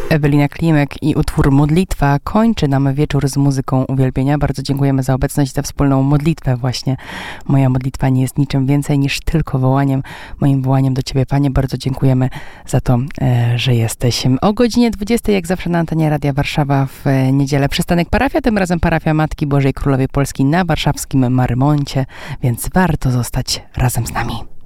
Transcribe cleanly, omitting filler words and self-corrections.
Ewelina Klimek i utwór Modlitwa kończy nam wieczór z muzyką uwielbienia. Bardzo dziękujemy za obecność i za wspólną modlitwę właśnie. Moja modlitwa nie jest niczym więcej niż tylko wołaniem, moim wołaniem do Ciebie, Panie. Bardzo dziękujemy za to, że jesteś. O godzinie 20, jak zawsze na antenie Radia Warszawa w niedzielę przystanek parafia, tym razem parafia Matki Bożej Królowej Polski na warszawskim Marymoncie, więc warto zostać razem z nami.